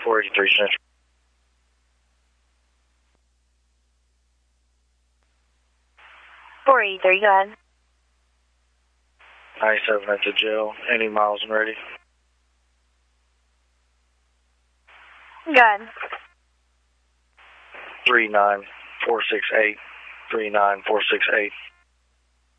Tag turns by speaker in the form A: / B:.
A: 483 Central.
B: 483, go ahead.
A: 97 at the jail. Any miles and ready?
B: Go ahead.
A: 39468. 39468.